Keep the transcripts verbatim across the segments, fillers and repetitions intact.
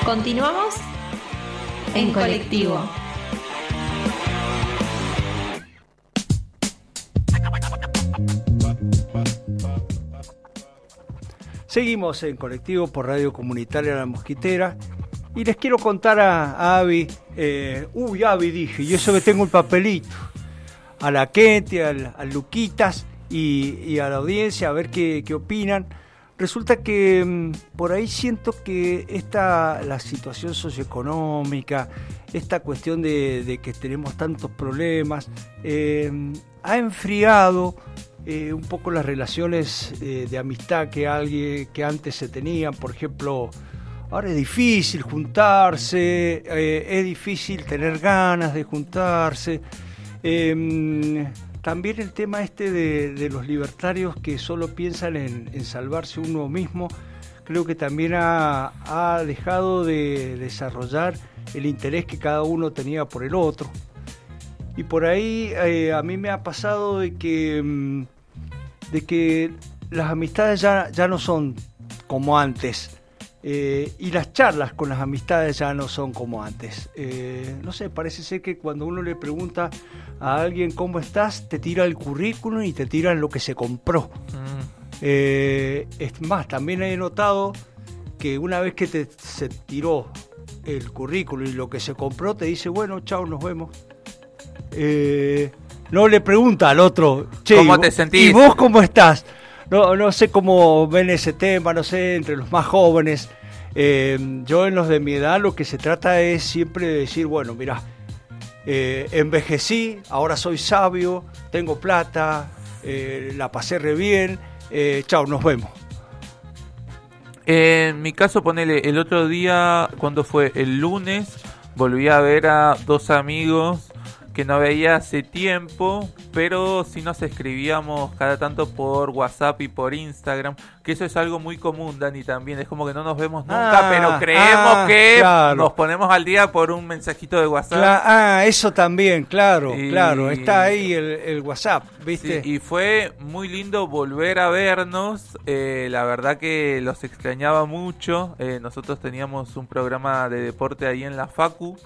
Continuamos en colectivo. Seguimos en colectivo por Radio Comunitaria La Mosquitera y les quiero contar a, a Avi, eh, uy Avi dije, y eso que tengo el papelito, a la Kenty, al, al Luquitas y, y a la audiencia a ver qué, qué opinan. Resulta que mmm, por ahí siento que esta, la situación socioeconómica, esta cuestión de, de que tenemos tantos problemas, eh, ha enfriado eh, un poco las relaciones eh, de amistad que, alguien, que antes se tenían. Por ejemplo, ahora es difícil juntarse, eh, es difícil tener ganas de juntarse. Eh, También el tema este de, de los libertarios que solo piensan en, en salvarse uno mismo, creo que también ha, ha dejado de desarrollar el interés que cada uno tenía por el otro. Y por ahí eh, a mí me ha pasado de que, de que las amistades ya, ya no son como antes. Eh, y las charlas con las amistades ya no son como antes. Eh, no sé, parece ser que cuando uno le pregunta a alguien cómo estás, te tira el currículum y te tiran lo que se compró. Mm. Eh, es más, también he notado que una vez que te, se tiró el currículum y lo que se compró, te dice, bueno, chao, nos vemos. Eh, no le pregunta al otro, che, ¿cómo te sentís? ¿Y vos cómo estás? No, no sé cómo ven ese tema, no sé, entre los más jóvenes. Eh, yo en los de mi edad lo que se trata es siempre de decir, bueno, mirá, eh, envejecí, ahora soy sabio, tengo plata, eh, la pasé re bien, eh, chao, nos vemos. En mi caso, ponele, el otro día, cuando fue el lunes, volví a ver a dos amigos que no veía hace tiempo, pero sí nos escribíamos cada tanto por WhatsApp y por Instagram, que eso es algo muy común, Dani, también, es como que no nos vemos nunca, ah, pero creemos ah, que claro. nos ponemos al día por un mensajito de WhatsApp. Cla- ah, eso también, claro, y... claro, está ahí el, el WhatsApp, ¿viste? Sí, y fue muy lindo volver a vernos, eh, la verdad que los extrañaba mucho, eh, nosotros teníamos un programa de deporte ahí en la Facu,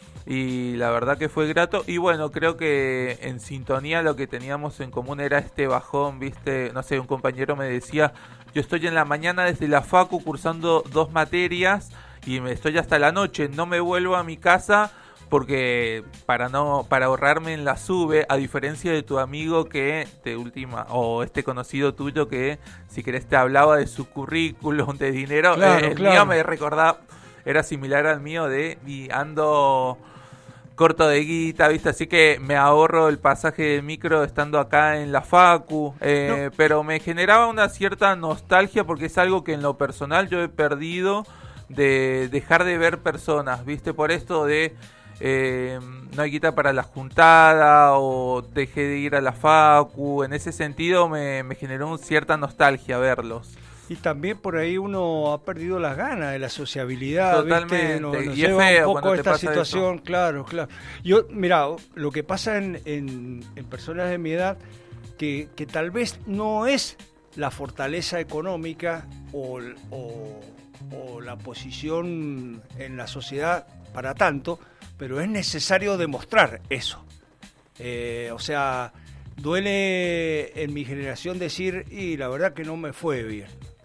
y la verdad que fue grato. Y bueno, creo que en sintonía lo que teníamos en común era este bajón, ¿viste? No sé, un compañero me decía, yo estoy en la mañana desde la Facu cursando dos materias y me estoy hasta la noche, no me vuelvo a mi casa porque para no para ahorrarme en la sube, a diferencia de tu amigo que de última, o este conocido tuyo que si querés te hablaba de su currículum, de dinero, claro, eh, el claro. mío me recordaba, era similar al mío de y ando corto de guita, ¿viste? Así que me ahorro el pasaje de micro estando acá en la Facu, eh, no. Pero me generaba una cierta nostalgia porque es algo que en lo personal yo he perdido de dejar de ver personas, ¿viste? Por esto de eh, no hay guita para la juntada o dejé de ir a la Facu, en ese sentido me, me generó una cierta nostalgia verlos. Y también por ahí uno ha perdido las ganas de la sociabilidad. Totalmente. ¿Viste? Nos, nos y lleva es feo un poco esta situación, eso. claro, claro. Yo, mira, lo que pasa en, en, en personas de mi edad, que, que tal vez no es la fortaleza económica o, o, o la posición en la sociedad para tanto, pero es necesario demostrar eso. Eh, o sea, duele en mi generación decir, y la verdad que no me fue bien.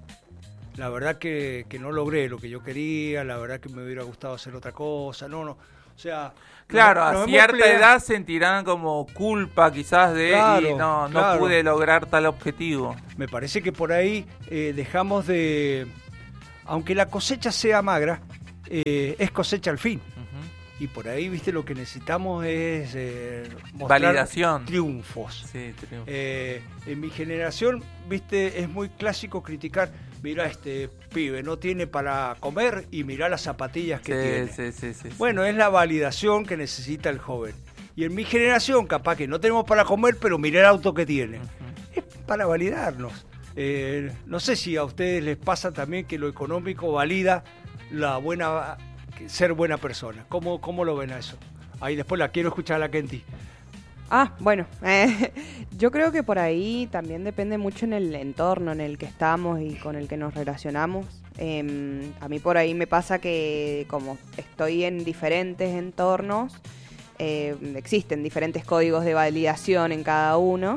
La verdad que, que no logré lo que yo quería, la verdad que me hubiera gustado hacer otra cosa, no, no, o sea... Claro, nos, a nos cierta hemos edad sentirán como culpa quizás de, claro, y no, no claro. pude lograr tal objetivo. Me parece que por ahí eh, dejamos de... Aunque la cosecha sea magra, eh, es cosecha al fin. Uh-huh. Y por ahí, viste, lo que necesitamos es eh, mostrar validación, triunfos. Sí, triunfos. Eh, en mi generación, viste, es muy clásico criticar, mirá este pibe, no tiene para comer y mirá las zapatillas que sí, tiene. Sí, sí, sí, bueno, sí. es la validación que necesita el joven. Y en mi generación, capaz que no tenemos para comer, pero mirá el auto que tiene. Uh-huh. Es para validarnos. Eh, no sé si a ustedes les pasa también que lo económico valida la buena ser buena persona. ¿Cómo, cómo lo ven a eso? Ahí después la quiero escuchar a la Kenty. Ah, bueno, eh, yo creo que por ahí también depende mucho en el entorno en el que estamos y con el que nos relacionamos. Eh, a mí por ahí me pasa que como estoy en diferentes entornos, eh, existen diferentes códigos de validación en cada uno,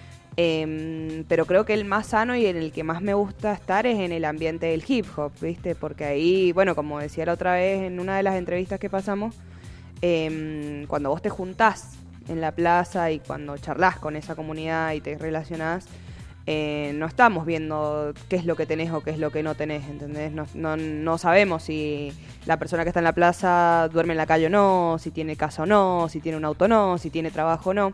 eh, pero creo que el más sano y en el que más me gusta estar es en el ambiente del hip hop, ¿viste? Porque ahí, bueno, como decía la otra vez en una de las entrevistas que pasamos, eh, cuando vos te juntás en la plaza y cuando charlas con esa comunidad y te relacionás, eh, no estamos viendo qué es lo que tenés o qué es lo que no tenés, ¿entendés? No, no, no sabemos si la persona que está en la plaza duerme en la calle o no, si tiene casa o no, si tiene un auto o no, si tiene trabajo o no,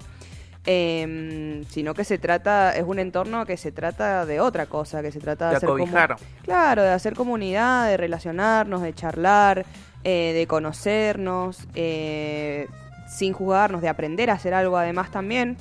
eh, sino que se trata, es un entorno que se trata de otra cosa, que se trata de, de hacer acobijar. Comu- claro, de hacer comunidad, de relacionarnos, de charlar, eh, de conocernos, eh, sin juzgarnos, de aprender a hacer algo además también,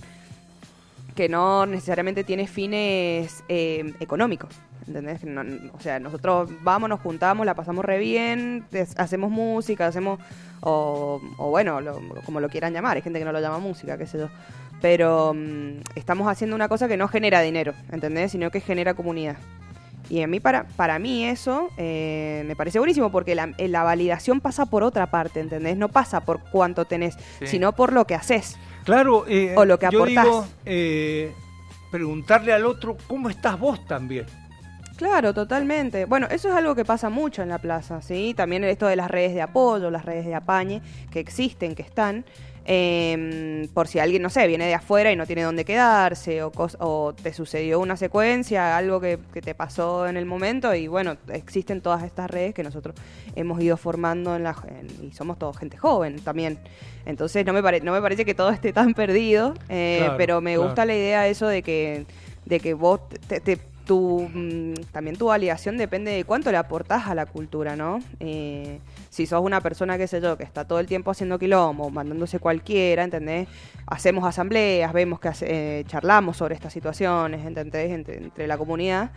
que no necesariamente tiene fines eh, económicos, ¿entendés? No, o sea, nosotros vamos, nos juntamos, la pasamos re bien, des- hacemos música, hacemos, o, o bueno, lo- como lo quieran llamar, hay gente que no lo llama música, qué sé yo, pero um, estamos haciendo una cosa que no genera dinero, ¿entendés? Sino que genera comunidad. Y a mí, para, para mí eso eh, me parece buenísimo, porque la, la validación pasa por otra parte, ¿entendés? No pasa por cuánto tenés, Sí. sino por lo que haces. Claro, eh, O lo que yo aportás. digo, eh, preguntarle al otro cómo estás vos también. Claro, totalmente. Bueno, eso es algo que pasa mucho en la plaza, ¿sí? También esto de las redes de apoyo, las redes de apañe, que existen, que están, eh, por si alguien, no sé, viene de afuera y no tiene dónde quedarse, o, cos- o te sucedió una secuencia, algo que, que te pasó en el momento, y bueno, existen todas estas redes que nosotros hemos ido formando en la, en- y somos todos gente joven también. Entonces no me, pare- no me parece que todo esté tan perdido, eh, Claro, pero me claro. gusta la idea eso de que, de que vos te, te- tu, mm, también tu validación depende de cuánto le aportás a la cultura, ¿no? Eh, si sos una persona, qué sé yo, que está todo el tiempo haciendo quilombo, mandándose cualquiera, ¿entendés? Hacemos asambleas, vemos que hace- eh, charlamos sobre estas situaciones, ¿entendés? Entre, entre la comunidad.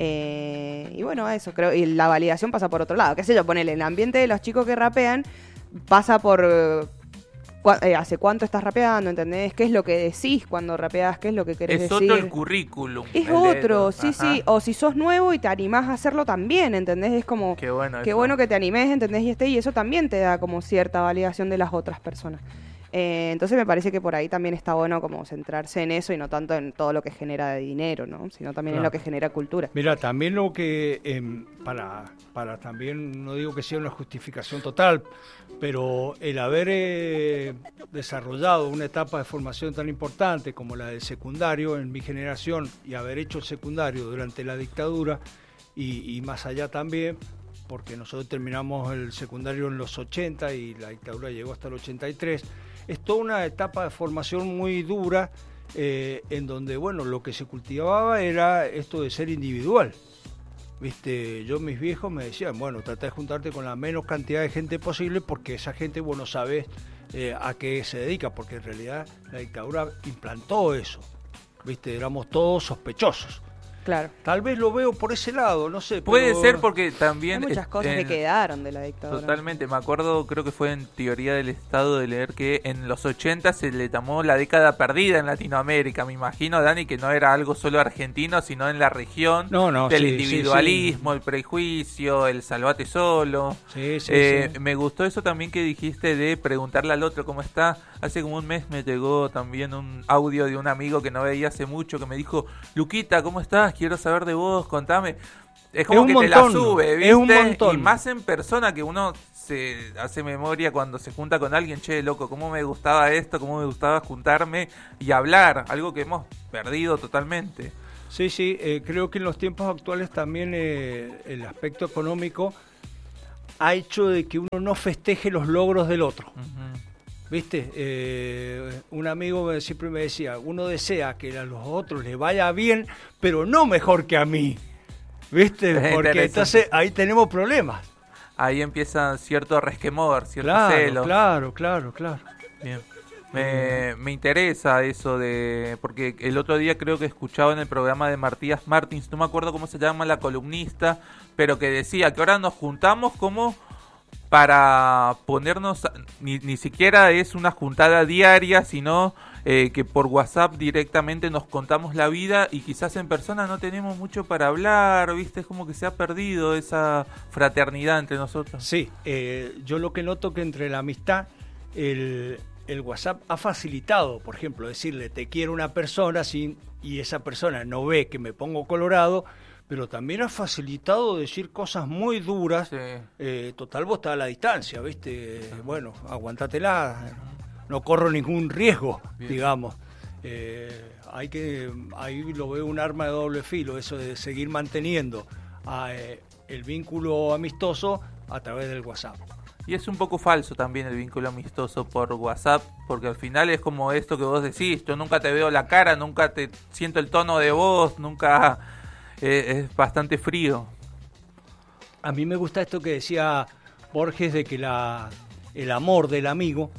Eh, y bueno, eso creo. Y la validación pasa por otro lado. Qué sé yo, ponele, el ambiente de los chicos que rapean pasa por... eh, cua- eh, ¿hace cuánto estás rapeando? ¿Entendés? ¿Qué es lo que decís cuando rapeás? ¿Qué es lo que querés Es decir? otro el currículum. Es el de otro, los- sí, ajá. sí. O si sos nuevo y te animás a hacerlo también, ¿entendés? Es como, Qué bueno qué eso. bueno que te animés, ¿entendés? Y esté, y eso también te da como cierta validación de las otras personas. Eh, entonces me parece que por ahí también está bueno como centrarse en eso y no tanto en todo lo que genera de dinero, ¿no? Sino también en Claro. lo que genera cultura. Mira, también lo que, em, para, para también, no digo que sea una justificación total, pero el haber eh, desarrollado una etapa de formación tan importante como la del secundario en mi generación y haber hecho el secundario durante la dictadura y, y más allá también, porque nosotros terminamos el secundario en los ochenta y la dictadura llegó hasta el ochenta y tres, es toda una etapa de formación muy dura, eh, en donde, bueno, lo que se cultivaba era esto de ser individual. Viste, yo, mis viejos me decían, bueno, trata de juntarte con la menos cantidad de gente posible, porque esa gente, bueno, sabes eh, a qué se dedica, porque en realidad la dictadura implantó eso. Viste, éramos todos sospechosos. Claro. Tal vez lo veo por ese lado, no sé. Puede pero- ser porque también... Hay muchas es- cosas en- que quedaron de la dictadura. Totalmente, me acuerdo, creo que fue en Teoría del Estado de leer que en los ochenta se le llamó la década perdida en Latinoamérica. Me imagino, Dani, que no era algo solo argentino, sino en la región No, no, del sí, individualismo, el prejuicio, el salvate solo. Sí, sí, Eh, sí. Me gustó eso también que dijiste de preguntarle al otro cómo está. Hace como un mes me llegó también un audio de un amigo que no veía hace mucho que me dijo, Luquita, ¿cómo estás? Quiero saber de vos, contame. Es como un que montón, te la sube, ¿viste? es un montón. Y más en persona, que uno se hace memoria cuando se junta con alguien, che, loco, cómo me gustaba esto, cómo me gustaba juntarme y hablar, algo que hemos perdido totalmente. Sí, sí, eh, creo que en los tiempos actuales también eh, el aspecto económico ha hecho de que uno no festeje los logros del otro. Ujú. ¿Viste? Eh, un amigo me- siempre me decía, uno desea que a los otros les vaya bien, pero no mejor que a mí. ¿Viste? Es Porque interesante. entonces ahí tenemos problemas. Ahí empieza cierto resquemor, cierto Claro, celo. claro, claro, claro. Bien. Me, me interesa eso de... Porque el otro día creo que escuchaba en el programa de Martías Martins, no me acuerdo cómo se llama la columnista, pero que decía que ahora nos juntamos como para ponernos, ni, ni siquiera es una juntada diaria, sino eh, que por WhatsApp directamente nos contamos la vida y quizás en persona no tenemos mucho para hablar, ¿viste? Es como que se ha perdido esa fraternidad entre nosotros. Sí, eh, yo lo que noto que entre la amistad, el, el WhatsApp ha facilitado, por ejemplo, decirle te quiero a una persona sin, y esa persona no ve que me pongo colorado, pero también ha facilitado decir cosas muy duras. Sí. Eh, total, vos estás a la distancia, ¿viste? Sí. Bueno, aguantátela, no corro ningún riesgo, bien, digamos. Eh, hay que, ahí lo veo un arma de doble filo, eso de seguir manteniendo a, eh, el vínculo amistoso a través del WhatsApp. Y es un poco falso también el vínculo amistoso por WhatsApp, porque al final es como esto que vos decís, yo nunca te veo la cara, nunca te siento el tono de voz, nunca... Eh, es bastante frío. A mí me gusta esto que decía Borges de que la, el amor del amigo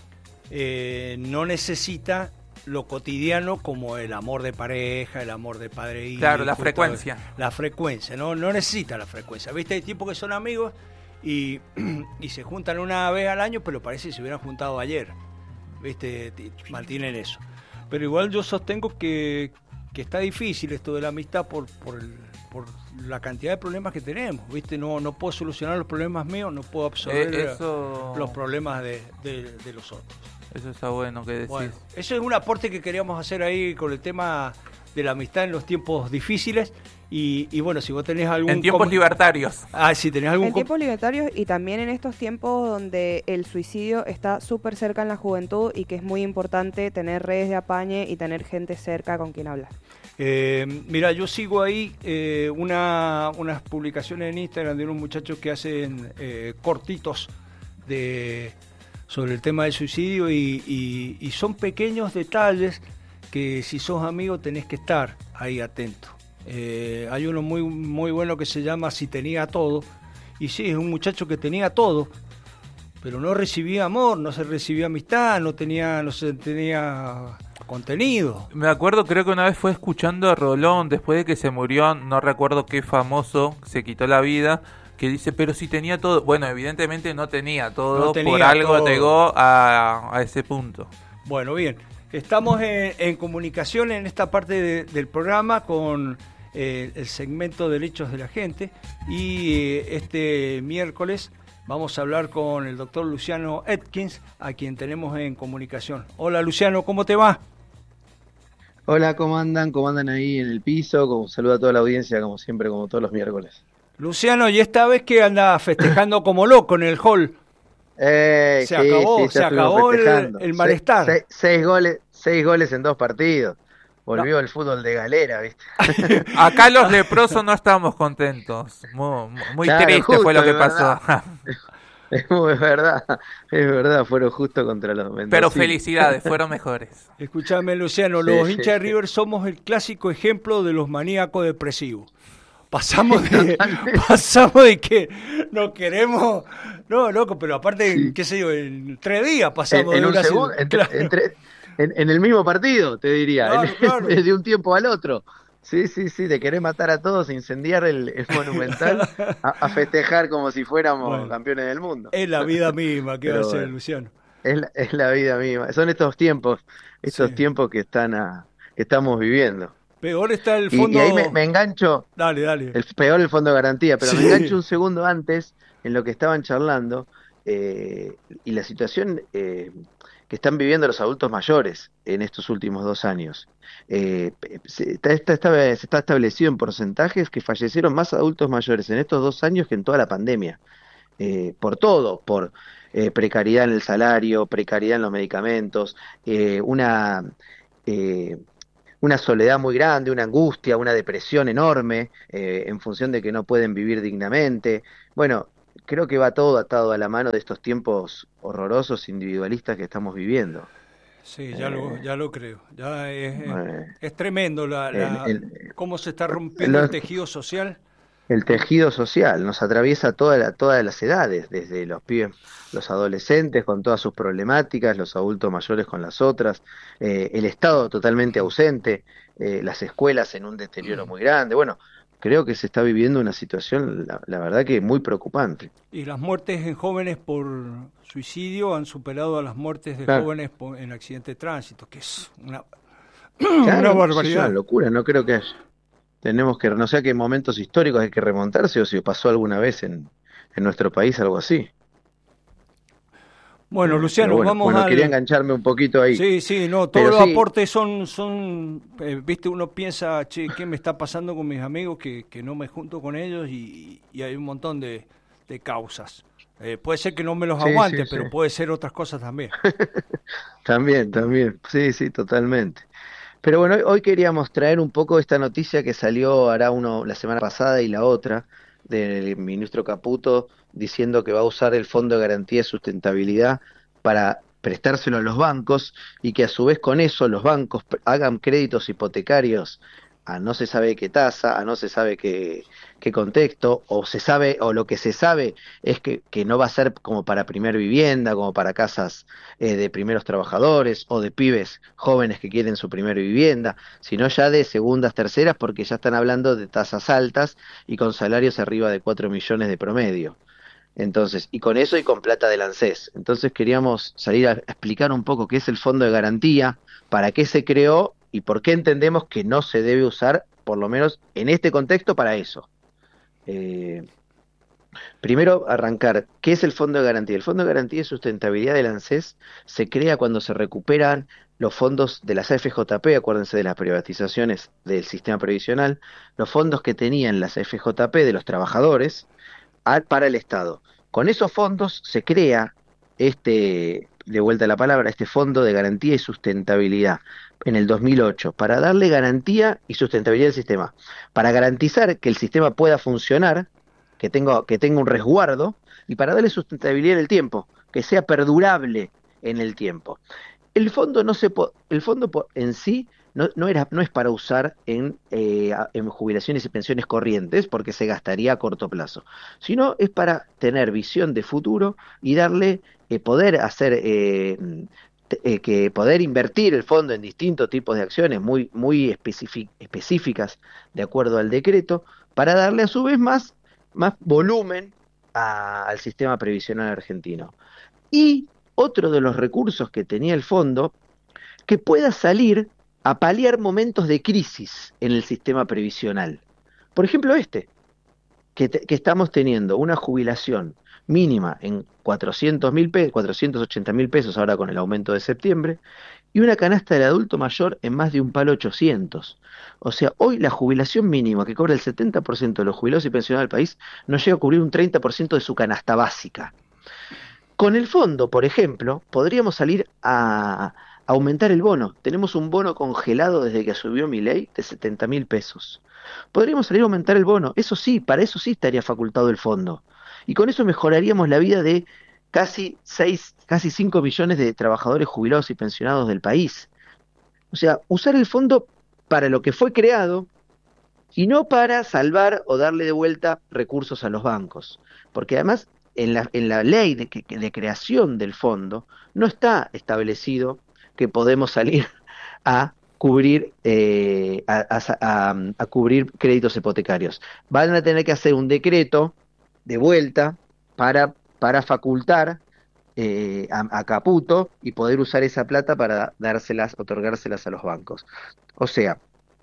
eh, no necesita lo cotidiano como el amor de pareja, el amor de padre e hijo. Claro, la frecuencia. La frecuencia, no, no necesita la frecuencia. ¿Viste? Hay tipos que son amigos y, y se juntan una vez al año, pero parece que se hubieran juntado ayer. ¿Viste? Mantienen eso. Pero igual yo sostengo que que está difícil esto de la amistad por por, el, por la cantidad de problemas que tenemos, ¿viste? No no puedo solucionar los problemas míos, no puedo absorber eh, eso... los problemas de, de, de los otros. Eso está bueno que decís. Bueno, eso es un aporte que queríamos hacer ahí con el tema de la amistad en los tiempos difíciles y, y bueno, si vos tenés algún... En tiempos com... libertarios. Ah, si tenés algún... En tiempos libertarios y también en estos tiempos donde el suicidio está súper cerca en la juventud y que es muy importante tener redes de apañe y tener gente cerca con quien hablar. Eh, mira, yo sigo ahí eh, una, unas publicaciones en Instagram de unos muchachos que hacen eh, cortitos de sobre el tema del suicidio y, y, y son pequeños detalles que si sos amigo tenés que estar ahí atento. Eh, hay uno muy muy bueno que se llama Si tenía todo, y sí, es un muchacho que tenía todo, pero no recibía amor, no se recibía amistad, no tenía, no se tenía contenido. Me acuerdo, creo que una vez fue escuchando a Rolón, después de que se murió, no recuerdo qué famoso, se quitó la vida, que dice, pero si tenía todo. Bueno, evidentemente no tenía todo, no tenía por algo todo. Llegó a, a ese punto. Bueno, bien. Estamos en, en comunicación en esta parte de, del programa con eh, el segmento Derechos de la Gente y eh, este miércoles vamos a hablar con el doctor Luciano Atkins, a quien tenemos en comunicación. Hola Luciano, ¿cómo te va? Hola, ¿cómo andan? ¿Cómo andan ahí en el piso? Como saludo a toda la audiencia, como siempre, como todos los miércoles. Luciano, ¿y esta vez que anda festejando como loco en el hall? Eh, se sí, acabó, sí, se acabó el, el malestar. Seis, seis, seis goles, seis goles en dos partidos. Volvió no. el fútbol de galera, ¿viste? Acá los leprosos no estábamos contentos. Muy, muy claro, triste justo, fue lo que pasó. Es muy verdad, es verdad, fueron justo contra los mendocinos. Pero felicidades, fueron mejores. Escuchame, Luciano, los sí, hinchas sí, de River sí. somos el clásico ejemplo de los maníacos depresivos. Pasamos de pasamos de que no queremos, no, loco, pero aparte, sí. qué sé yo, en tres días pasamos en, en de un una segundo, entre, claro. entre, en, en el mismo partido, te diría, claro, en, claro. de un tiempo al otro. Sí, sí, sí, de querer matar a todos, incendiar el, el Monumental, a, a festejar como si fuéramos bueno, campeones del mundo. Es la vida misma, ¿qué va a ser, Luciano? Es la, es la vida misma, son estos tiempos, estos sí. tiempos que están a, que estamos viviendo. Peor está el fondo... Y, y ahí me, me engancho... Dale, dale. El, peor el fondo de garantía, pero sí. me engancho un segundo antes en lo que estaban charlando eh, y la situación eh, que están viviendo los adultos mayores en estos últimos dos años. Eh, se, está, está, está, se está establecido en porcentajes que fallecieron más adultos mayores en estos dos años que en toda la pandemia. Eh, por todo, por eh, precariedad en el salario, precariedad en los medicamentos, eh, una... Eh, una soledad muy grande, una angustia, una depresión enorme, eh, en función de que no pueden vivir dignamente. Bueno, creo que va todo atado a la mano de estos tiempos horrorosos, individualistas que estamos viviendo. Sí, ya, eh, lo, ya lo creo. Ya es, eh, es tremendo la, la, el, el, cómo se está rompiendo los, el tejido social. El tejido social nos atraviesa toda la, todas las edades, desde los pibes, los adolescentes con todas sus problemáticas, los adultos mayores con las otras, eh, el Estado totalmente ausente, eh, las escuelas en un deterioro muy grande. Bueno, creo que se está viviendo una situación, la, la verdad que muy preocupante. Y las muertes en jóvenes por suicidio han superado a las muertes de Claro. jóvenes por, en accidente de tránsito, que es una, Claro, una es barbaridad. una locura, no creo que haya. Tenemos que, no sé a qué momentos históricos hay que remontarse o si pasó alguna vez en, en nuestro país algo así. Bueno, Eh, Luciano, pero bueno, vamos bueno, al... quería engancharme un poquito ahí. Sí, sí, no, todos Pero los sí. aportes son, son eh, viste, uno piensa, che, ¿qué me está pasando con mis amigos que, que no me junto con ellos? Y, y hay un montón de, de causas. Eh, puede ser que no me los Sí, aguante, sí, pero sí. puede ser otras cosas también. También, también. Sí, sí, totalmente. Pero bueno, hoy, hoy queríamos traer un poco esta noticia que salió hará uno la semana pasada y la otra del ministro Caputo diciendo que va a usar el Fondo de Garantía de Sustentabilidad para prestárselo a los bancos y que a su vez con eso los bancos p- hagan créditos hipotecarios a no se sabe qué tasa, a no se sabe qué, qué contexto, o se sabe, o lo que se sabe es que, que no va a ser como para primer vivienda, como para casas eh, de primeros trabajadores o de pibes jóvenes que quieren su primera vivienda, sino ya de segundas, terceras, porque ya están hablando de tasas altas y con salarios arriba de cuatro millones de promedio. Entonces, y con eso y con plata del ANSES. Entonces queríamos salir a explicar un poco qué es el fondo de garantía, para qué se creó y por qué entendemos que no se debe usar, por lo menos en este contexto, para eso. Eh, Primero, arrancar, ¿qué es el Fondo de Garantía? El Fondo de Garantía y Sustentabilidad del ANSES se crea cuando se recuperan los fondos de las A F J P, acuérdense de las privatizaciones del sistema previsional, los fondos que tenían las A F J P de los trabajadores a- para el Estado. Con esos fondos se crea este, de vuelta a la palabra, este Fondo de Garantía y Sustentabilidad en el dos mil ocho, para darle garantía y sustentabilidad al sistema, para garantizar que el sistema pueda funcionar, que tenga, que tenga un resguardo y para darle sustentabilidad en el tiempo, que sea perdurable en el tiempo. El fondo no se po- el fondo po- en sí no, no era, no es para usar en, eh, a- en jubilaciones y pensiones corrientes, porque se gastaría a corto plazo, sino es para tener visión de futuro y darle eh, poder hacer eh, te- eh, que poder invertir el fondo en distintos tipos de acciones muy, muy especifi- específicas de acuerdo al decreto, para darle a su vez más, más volumen a- al sistema previsional argentino. Y otro de los recursos que tenía el fondo, que pueda salir a paliar momentos de crisis en el sistema previsional. Por ejemplo, este, que, te- que estamos teniendo una jubilación mínima en cuatrocientos mil pesos, cuatrocientos ochenta mil pesos ahora con el aumento de septiembre, y una canasta del adulto mayor en más de un palo ochocientos. O sea, hoy la jubilación mínima que cobra el setenta por ciento de los jubilados y pensionados del país no llega a cubrir un treinta por ciento de su canasta básica. Con el fondo, por ejemplo, podríamos salir a aumentar el bono. Tenemos un bono congelado desde que subió mi ley de setenta mil pesos. Podríamos salir a aumentar el bono. Eso sí, para eso sí estaría facultado el fondo. Y con eso mejoraríamos la vida de casi seis, casi cinco millones de trabajadores jubilados y pensionados del país. O sea, usar el fondo para lo que fue creado y no para salvar o darle de vuelta recursos a los bancos. Porque además, en la, en la ley de, que- de creación del fondo no está establecido que podemos salir a cubrir, eh, a, a sa- a- a cubrir créditos hipotecarios. Van a tener que hacer un decreto de vuelta para, para facultar eh, a, a Caputo y poder usar esa plata para dárselas, otorgárselas a los bancos. O sea,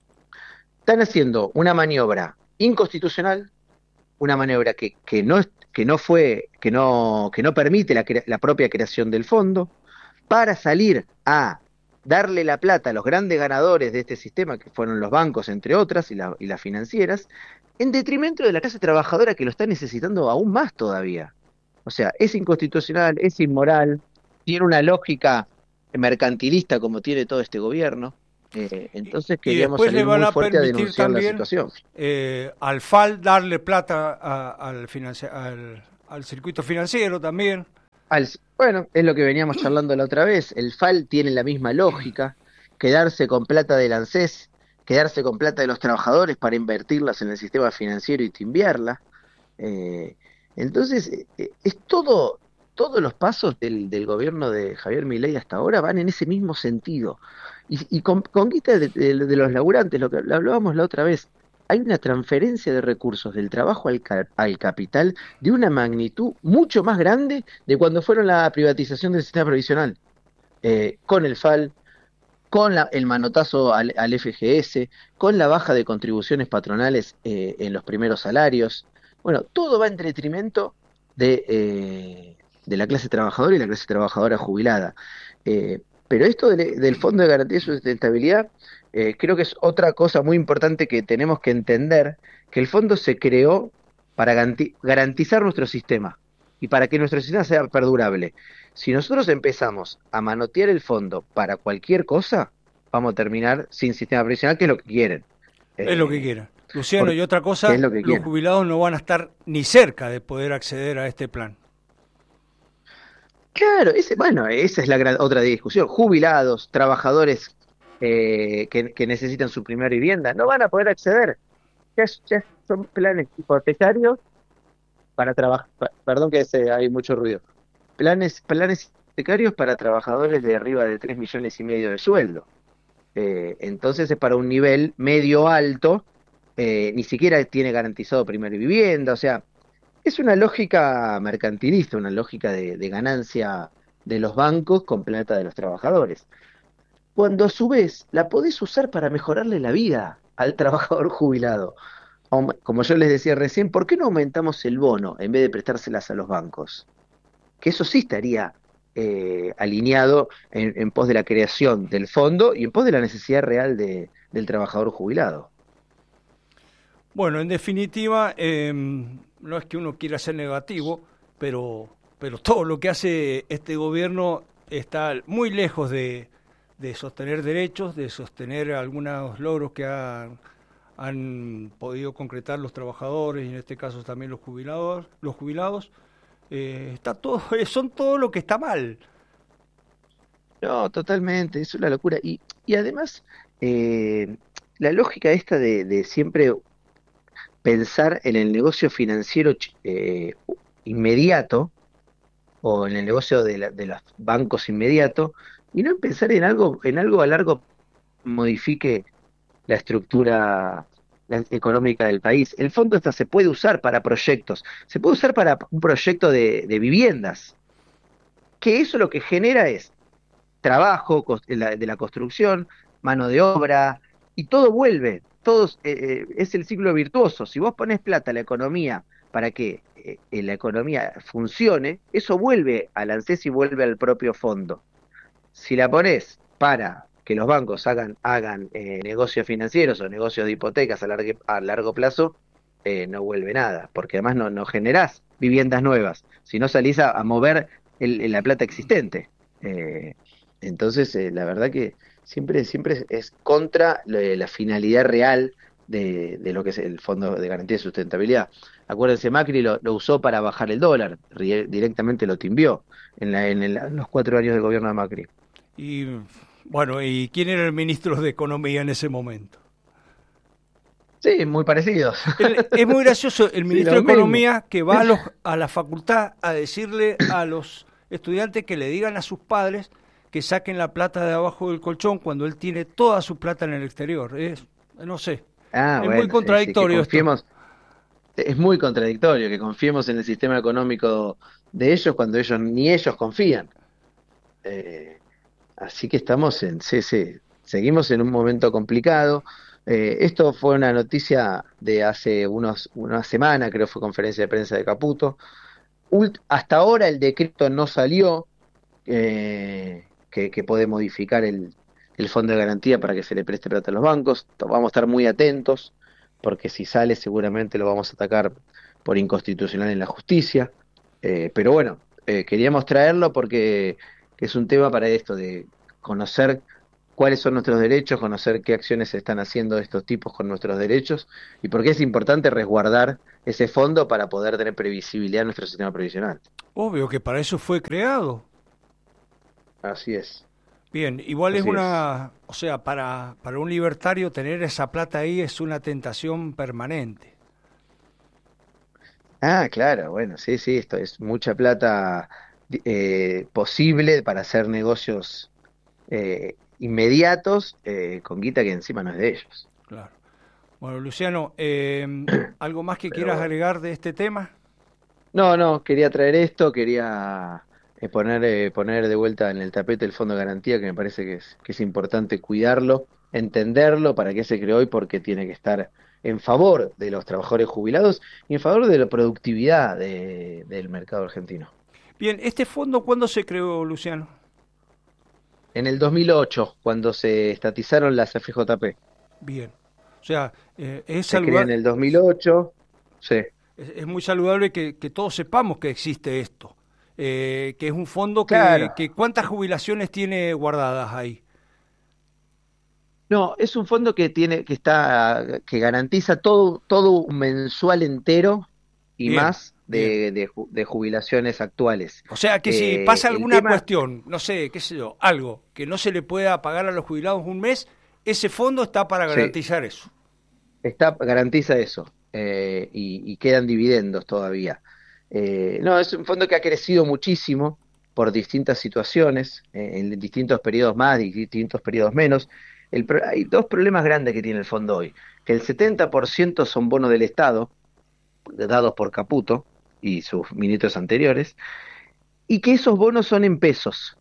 están haciendo una maniobra inconstitucional, una maniobra que, que no, es- que no fue, que no, que no permite la, crea- la propia creación del fondo, para salir a darle la plata a los grandes ganadores de este sistema, que fueron los bancos, entre otras, y, la- y las financieras, en detrimento de la clase trabajadora que lo está necesitando aún más todavía. O sea, es inconstitucional, es inmoral, tiene una lógica mercantilista como tiene todo este gobierno. Eh, Y, entonces y queríamos después le salir van muy a fuerte a permitir denunciar la también situación. eh, al F A L darle plata a- al, financi- al, al circuito financiero también. Al- bueno, es lo que veníamos charlando la otra vez. El F A L tiene la misma lógica, quedarse con plata del ANSES, quedarse con plata de los trabajadores para invertirlas en el sistema financiero y timbiarla. Eh, entonces, eh, eh, es todo, todos los pasos del, del gobierno de Javier Milei hasta ahora van en ese mismo sentido. Y, y con, con guita de, de- de los laburantes, lo que hablábamos la otra vez, hay una transferencia de recursos del trabajo al, ca- al capital de una magnitud mucho más grande de cuando fueron la privatización del sistema previsional, eh, con el F A L, con la- el manotazo al, al F G S, con la baja de contribuciones patronales eh, en los primeros salarios. Bueno, todo va en detrimento de, eh, de la clase trabajadora y la clase trabajadora jubilada. Eh, pero esto del, del Fondo de Garantía de Sustentabilidad, eh, creo que es otra cosa muy importante que tenemos que entender, que el fondo se creó para garanti- garantizar nuestro sistema y para que nuestro sistema sea perdurable. Si nosotros empezamos a manotear el fondo para cualquier cosa, vamos a terminar sin sistema previsional, que es lo que quieren. Es lo que Eh, quieran. Luciano, porque y otra es cosa, lo que los quieren. jubilados no van a estar ni cerca de poder acceder a este plan. Claro, ese, bueno, esa es la gran- otra discusión. Jubilados, trabajadores eh, que, que necesitan su primera vivienda, no van a poder acceder. Ya, es- ya son planes hipotecarios para trabajar. Perdón que ese- hay mucho ruido. Planes, planes hipotecarios para trabajadores de arriba de tres millones y medio de sueldo. Eh, entonces es para un nivel medio alto, eh, ni siquiera tiene garantizado primera vivienda, o sea, es una lógica mercantilista, una lógica de, de ganancia de los bancos con plata de los trabajadores. Cuando a su vez la podés usar para mejorarle la vida al trabajador jubilado. Aum- Como yo les decía recién, ¿por qué no aumentamos el bono en vez de prestárselas a los bancos? Que eso sí estaría eh, alineado en, en pos de la creación del fondo y en pos de la necesidad real de, del trabajador jubilado. Bueno, en definitiva, eh, no es que uno quiera ser negativo, pero, pero todo lo que hace este gobierno está muy lejos de, de sostener derechos, de sostener algunos logros que han, han podido concretar los trabajadores y en este caso también los jubilados. Los jubilados eh, está todo, son todo lo que está mal. No, totalmente, es una locura. Y, y además, eh, la lógica esta de, de siempre pensar en el negocio financiero ch- eh, inmediato o en el negocio de, la- de los bancos inmediato y no en pensar en algo, en algo a largo modifique la estructura la- económica del país. El fondo hasta se puede usar para proyectos, se puede usar para un proyecto de, de viviendas, que eso lo que genera es trabajo cos- de la, de la construcción, mano de obra, y todo vuelve, todos, eh, eh, es el ciclo virtuoso. Si vos pones plata a la economía para que eh, eh, la economía funcione, eso vuelve al ANSES y vuelve al propio fondo. Si la pones para que los bancos hagan, hagan eh, negocios financieros o negocios de hipotecas a, largue- a largo plazo, eh, no vuelve nada, porque además no, no generás viviendas nuevas, sino salís a, a mover el- el- la plata existente. Eh, entonces, eh, la verdad que siempre, siempre es, es contra la, la finalidad real de, de lo que es el Fondo de Garantía de Sustentabilidad. Acuérdense, Macri lo, lo usó para bajar el dólar, ri- directamente lo timbió en, la, en, el- en los cuatro años de gobierno de Macri. Y bueno, ¿y quién era el ministro de Economía en ese momento? Sí, muy parecidos. El- es muy gracioso el Sí, ministro de lo mismo. Economía que va a, los, a la facultad a decirle a los estudiantes que le digan a sus padres que saquen la plata de abajo del colchón cuando él tiene toda su plata en el exterior. Es, no sé, Ah, es muy bueno, sí, sí, que contradictorio esto. confiemos, es muy contradictorio que confiemos en el sistema económico de ellos cuando ellos ni ellos confían. Eh, Así que estamos en, sí, sí, seguimos en un momento complicado. Eh, esto fue una noticia de hace unos, una semana, creo fue conferencia de prensa de Caputo. Ult- hasta ahora el decreto no salió, eh, que, que puede modificar el, el fondo de garantía para que se le preste plata a los bancos. Vamos a estar muy atentos, porque si sale seguramente lo vamos a atacar por inconstitucional en la justicia. Eh, pero bueno, eh, queríamos traerlo porque que es un tema para esto, de conocer cuáles son nuestros derechos, conocer qué acciones se están haciendo estos tipos con nuestros derechos y por qué es importante resguardar ese fondo para poder tener previsibilidad en nuestro sistema previsional. Obvio que para eso fue creado. Así es, Bien, igual es así es. una, o sea, para, para un libertario tener esa plata ahí es una tentación permanente. Ah, claro, bueno, sí, sí, esto es mucha plata di- eh, posible para hacer negocios eh, inmediatos eh, con guita que encima no es de ellos. Claro. Bueno, Luciano, eh, ¿algo más que Pero quieras bueno. agregar de este tema? No, no, quería traer esto, quería eh, poner, eh, poner de vuelta en el tapete el fondo de garantía, que me parece que es, que es importante cuidarlo, entenderlo, para qué se creó y por qué tiene que estar en favor de los trabajadores jubilados y en favor de la productividad de- del mercado argentino. Bien, ¿este fondo cuándo se creó, Luciano? En el dos mil ocho, cuando se estatizaron las F J P, Bien. O sea, eh, es se crea en saludable, el dos mil ocho, sí, es, es muy saludable que, que todos sepamos que existe esto, eh, que es un fondo que, claro. que ¿cuántas jubilaciones tiene guardadas ahí? No, es un fondo que tiene, que está, que garantiza todo, todo un mensual entero y Bien, más bien. de, de ju- de jubilaciones actuales. O sea que si Eh, pasa el alguna tema cuestión, no sé, qué sé yo, algo que no se le pueda pagar a los jubilados un mes, ese fondo está para sí, garantizar eso. está, garantiza eso, eh, y, y quedan dividendos todavía. Eh, no, es un fondo que ha crecido muchísimo por distintas situaciones, eh, en distintos periodos más y distintos periodos menos. El pro- hay dos problemas grandes que tiene el fondo hoy, que el setenta por ciento son bonos del Estado, dados por Caputo y sus ministros anteriores, y que esos bonos son en pesos.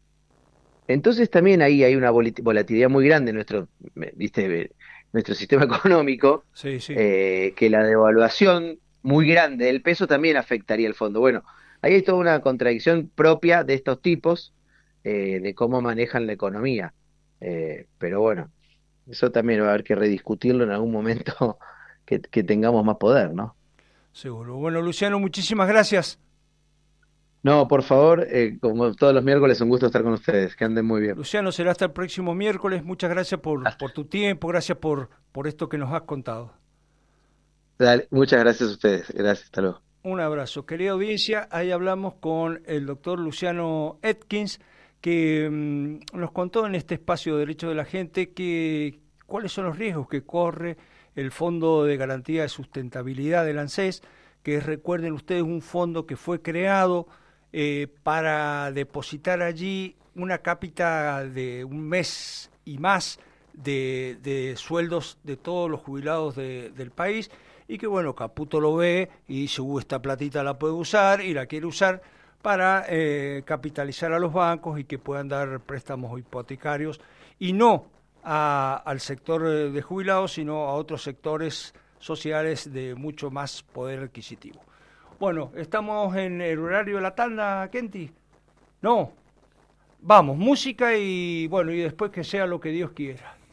Entonces también ahí hay una volit- volatilidad muy grande en nuestro, me- viste, nuestro sistema económico, Sí, sí. eh, que la devaluación muy grande del peso también afectaría el fondo. Bueno, ahí hay toda una contradicción propia de estos tipos, eh, de cómo manejan la economía. Eh, pero bueno, eso también va a haber que rediscutirlo en algún momento que, que tengamos más poder, ¿no? Seguro. Bueno, Luciano, muchísimas gracias. No, por favor, eh, como todos los miércoles, un gusto estar con ustedes. Que anden muy bien. Luciano, será hasta el próximo miércoles. Muchas gracias por, Hasta- por tu tiempo, gracias por, por esto que nos has contado. Dale, muchas gracias a ustedes. Gracias, hasta luego. Un abrazo. Querida audiencia, ahí hablamos con el doctor Luciano Atkins, que mm, nos contó en este espacio de Derecho de la Gente que, cuáles son los riesgos que corre el Fondo de Garantía de Sustentabilidad del ANSES, que es, recuerden ustedes, un fondo que fue creado eh, para depositar allí una cápita de un mes y más de, de sueldos de todos los jubilados de- del país, y que bueno, Caputo lo ve y dice, uh, esta platita la puede usar y la quiere usar para eh, capitalizar a los bancos y que puedan dar préstamos hipotecarios, y no a- al sector eh, de jubilados, sino a otros sectores sociales de mucho más poder adquisitivo. Bueno, estamos en el horario de la tanda, Kenty. No, vamos, música y bueno, y después que sea lo que Dios quiera.